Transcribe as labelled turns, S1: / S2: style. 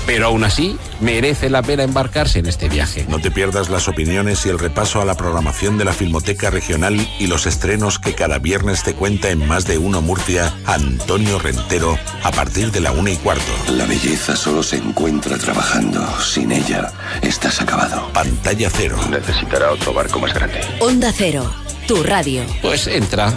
S1: pero aún así merece la pena embarcarse en este viaje.
S2: No te pierdas las opiniones y el repaso a la programación de la Filmoteca Regional y los estrenos que cada viernes te cuenta en Más de Uno Murcia Antonio Rentero a partir de la 1:15.
S3: La belleza solo se encuentra trabajando. Sin ella, estás acabado.
S2: Pantalla Cero.
S3: Necesitará otro barco más grande.
S4: Onda Cero, tu radio.
S1: Pues entra.